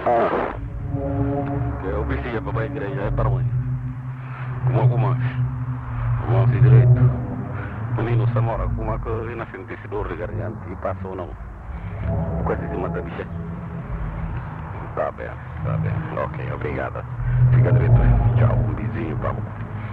Ah. Eu pensei para a igreja, é para onde? Como algumas. Vamos direito. Menino Samora, como é que nasceu desse dor de garganta e passou não? Quase se mata, bicha. Tá bem, tá bem. Ok, obrigada. Fica direito. Tchau, um vizinho, Paulo.